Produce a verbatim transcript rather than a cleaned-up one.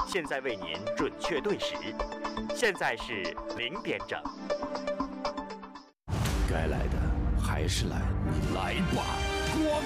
现在为您准确对时，现在是零点整。 该来的还是来，来吧！